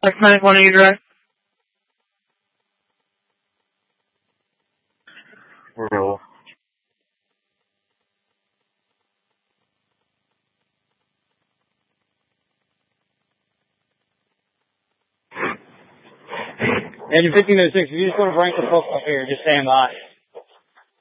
Like Medic 1 direct. Roll. Engine 1506, if you just want to bring the folks up here, just stand by.